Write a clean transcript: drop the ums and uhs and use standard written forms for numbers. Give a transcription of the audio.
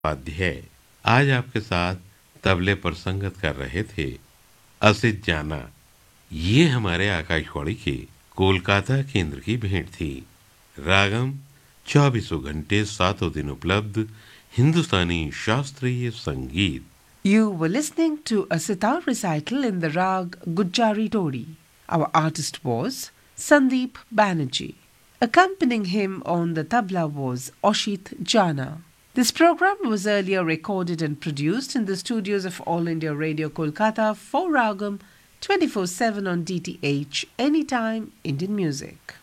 उपाध्याय आज आपके साथ तबले पर संगत कर रहे थे। असित जाना ये हमारे आकाशवाणी के कोलकाता केंद्र की भेंट थी। रागम 24 घंटे 7 दिन उपलब्ध हिंदुस्तानी शास्त्रीय संगीत। You were listening to a sitar recital in the rag Gujjari Todi. Our artist was Sandeep Banerjee. Accompanying him on the tabla was Oshit Jana. This program was earlier recorded and produced in the studios of All India Radio Kolkata for Ragam 24/7 on DTH Anytime Indian Music.